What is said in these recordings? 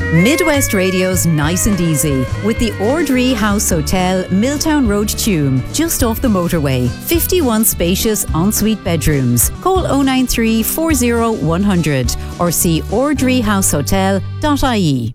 Midwest Radio's Nice and Easy with the Ordree House Hotel, Milltown Road, Tuam, just off the motorway. 51 spacious ensuite bedrooms. Call 093 40 100 or see ordreehousehotel.ie.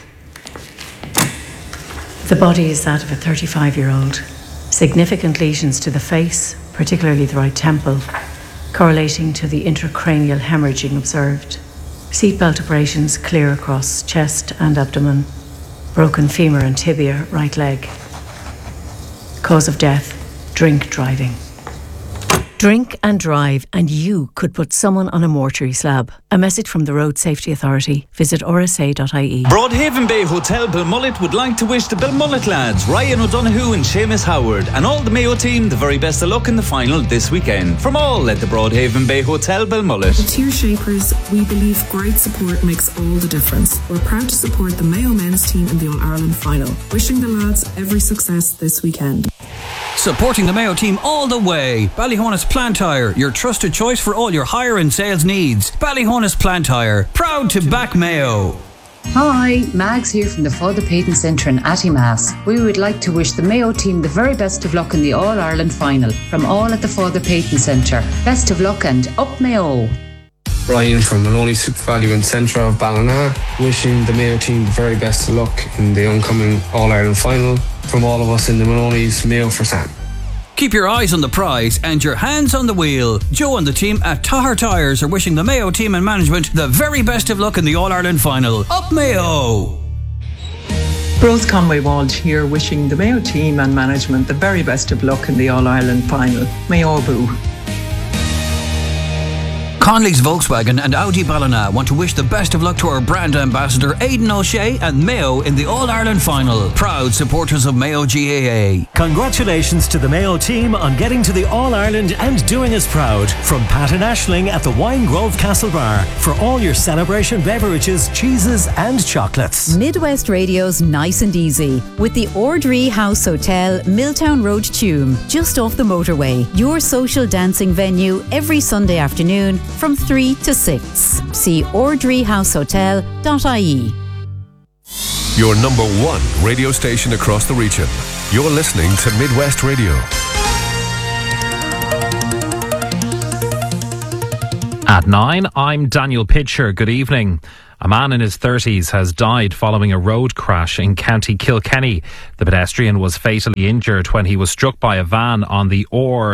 The body is that of a 35-year-old. Significant lesions to the face, particularly the right temple, correlating to the intracranial hemorrhaging observed. Seatbelt abrasions clear across chest and abdomen. Broken femur and tibia, right leg. Cause of death, drink driving. Drink and drive and you could put someone on a mortuary slab. A message from the Road Safety Authority. Visit rsa.ie. Broadhaven Bay Hotel Belmullet would like to wish the Belmullet lads, Ryan O'Donoghue and Seamus Howard, and all the Mayo team the very best of luck in the final this weekend. From all at the Broadhaven Bay Hotel Belmullet. At Tier Shapers, we believe great support makes all the difference. We're proud to support the Mayo men's team in the All-Ireland final. Wishing the lads every success this weekend. Supporting the Mayo team all the way. Ballyhonus Plant Hire, your trusted choice for all your hire and sales needs. Ballyhonus Plant Hire, proud to back Mayo. Hi, Mags here from the Father Peyton Centre in Attymass. We would like to wish the Mayo team the very best of luck in the All-Ireland final. From all at the Father Peyton Centre. Best of luck and up Mayo. Brian from Maloney Super Value and Centre of Ballina, wishing the Mayo team the very best of luck in the oncoming All-Ireland final. From all of us in the Maloney's, Mayo for Sam. Keep your eyes on the prize and your hands on the wheel. Joe and the team at Tahar Tyres are wishing the Mayo team and management the very best of luck in the All-Ireland final. Up Mayo! Rose Conway Walsh here, wishing the Mayo team and management the very best of luck in the All-Ireland final. Mayo Boo. Conley's Volkswagen and Audi Ballina want to wish the best of luck to our brand ambassador Aidan O'Shea and Mayo in the All-Ireland final. Proud supporters of Mayo GAA. Congratulations to the Mayo team on getting to the All-Ireland and doing us proud. From Pat and Aisling at the Wine Grove Castle Bar for all your celebration beverages, cheeses and chocolates. Midwest Radio's Nice and Easy with the Ordree House Hotel, Milltown Road, Tuam, just off the motorway. Your social dancing venue every Sunday afternoon from 3 to 6. See ordreehousehotel.ie. Your number one radio station across the region. You're listening to Midwest Radio. At 9, I'm Daniel Pitcher. Good evening. A man in his 30s has died following a road crash in County Kilkenny. The pedestrian was fatally injured when he was struck by a van on the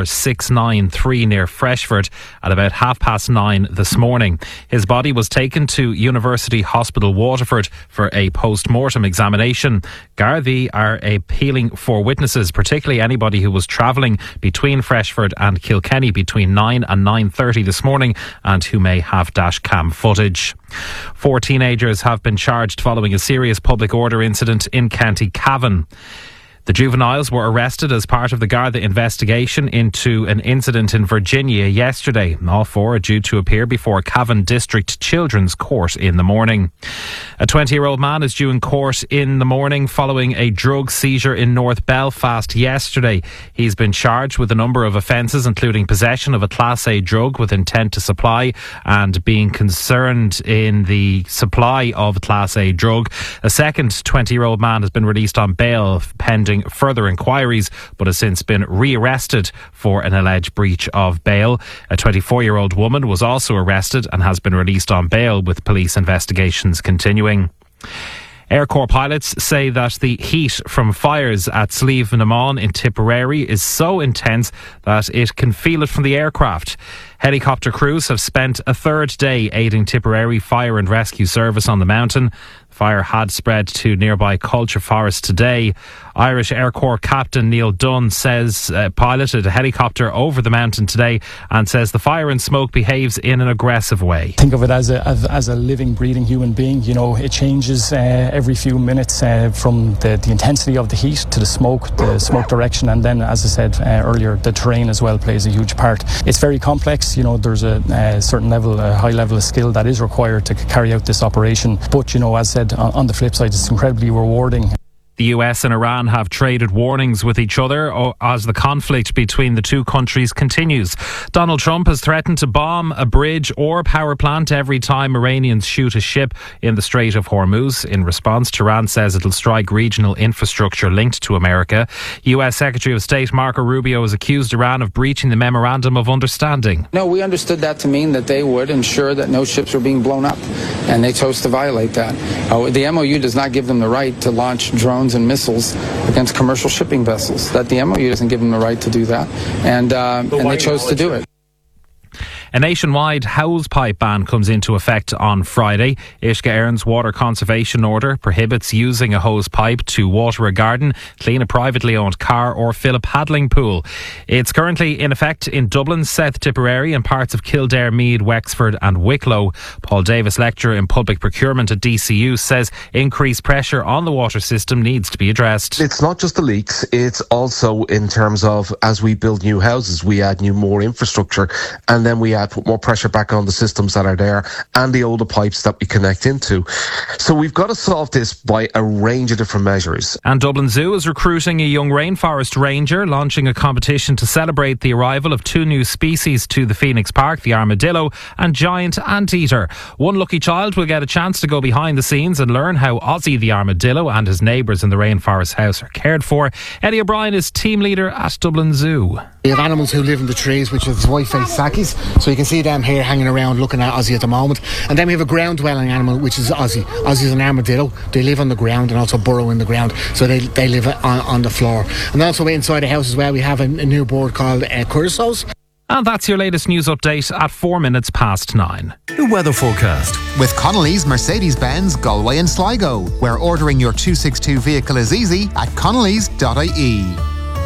OR693 near Freshford at about 9:30 this morning. His body was taken to University Hospital Waterford for a post-mortem examination. Gardaí are appealing for witnesses, particularly anybody who was travelling between Freshford and Kilkenny between 9 and 9:30 this morning and who may have dashcam footage. 4 teenagers have been charged following a serious public order incident in County Cavan. The juveniles were arrested as part of the Garda investigation into an incident in Virginia yesterday. All 4 are due to appear before Cavan District Children's Court in the morning. A 20-year-old man is due in court in the morning following a drug seizure in North Belfast yesterday. He's been charged with a number of offences, including possession of a Class A drug with intent to supply and being concerned in the supply of a Class A drug. A second 20-year-old man has been released on bail pending further inquiries, but has since been rearrested for an alleged breach of bail. A 24-year-old woman was also arrested and has been released on bail, with police investigations continuing. Air Corps pilots say that the heat from fires at Slieve na Mon in Tipperary is so intense that it can feel it from the aircraft. Helicopter crews have spent a third day aiding Tipperary Fire and Rescue Service on the mountain. Fire had spread to nearby Culture Forest today. Irish Air Corps Captain Neil Dunn says piloted a helicopter over the mountain today and says the fire and smoke behaves in an aggressive way. Think of it as a living, breathing human being. You know, it changes every few minutes from the intensity of the heat to the smoke direction, and then, as I said earlier, the terrain as well plays a huge part. It's very complex. You know, there's a certain level, a high level of skill that is required to carry out this operation. But, you know, as I said, on the flip side, it's incredibly rewarding. The US and Iran have traded warnings with each other as the conflict between the two countries continues. Donald Trump has threatened to bomb a bridge or power plant every time Iranians shoot a ship in the Strait of Hormuz. In response, Tehran says it'll strike regional infrastructure linked to America. US Secretary of State Marco Rubio has accused Iran of breaching the Memorandum of Understanding. No, we understood that to mean that they would ensure that no ships were being blown up, and they chose to violate that. The MOU does not give them the right to launch drones and missiles against commercial shipping vessels. That the MOU doesn't give them the right to do that, and they chose to do it. A nationwide hosepipe ban comes into effect on Friday. Uisce Éireann's water conservation order prohibits using a hosepipe to water a garden, clean a privately owned car or fill a paddling pool. It's currently in effect in Dublin, South Tipperary and parts of Kildare, Meath, Wexford and Wicklow. Paul Davis, lecturer in public procurement at DCU, says increased pressure on the water system needs to be addressed. It's not just the leaks, it's also in terms of as we build new houses, we add more infrastructure, and then we put more pressure back on the systems that are there and the older pipes that we connect into. So we've got to solve this by a range of different measures. And Dublin Zoo is recruiting a young rainforest ranger, launching a competition to celebrate the arrival of 2 new species to the Phoenix Park, the armadillo and giant anteater. One lucky child will get a chance to go behind the scenes and learn how Ozzy the armadillo and his neighbours in the rainforest house are cared for. Eddie O'Brien is team leader at Dublin Zoo. We have animals who live in the trees, which is white-faced sakis. So you can see them here hanging around looking at Ozzy at the moment. And then we have a ground-dwelling animal, which is Ozzy. Ozzy is an armadillo. They live on the ground and also burrow in the ground. So they live on the floor. And also inside the house as well, we have a new bird called curassows. And that's your latest news update at 9:04. The weather forecast. With Connolly's Mercedes-Benz, Galway and Sligo, where ordering your 262 vehicle is easy at connellys.ie.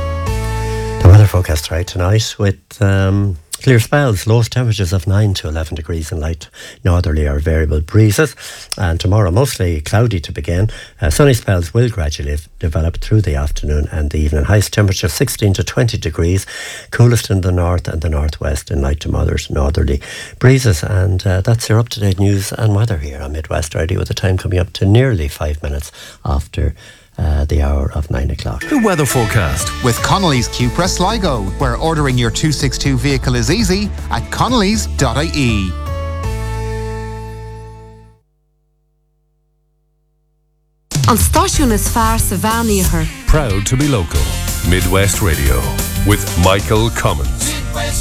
The weather forecast tonight with clear spells, lowest temperatures of 9 to 11 degrees and light northerly or variable breezes. And tomorrow mostly cloudy to begin. Sunny spells will gradually develop through the afternoon and the evening. Highest temperature of 16 to 20 degrees. Coolest in the north and the northwest in light to moderate northerly breezes. And that's your up-to-date news and weather here on Midwest Radio, with the time coming up to nearly 5 minutes after the hour of 9 o'clock. The weather forecast. With Connolly's Cupra Sligo, where ordering your 262 vehicle is easy at connellys.ie. An stáisiún is fearr sa bhean. Proud to be local. Midwest Radio with Michael Cummins.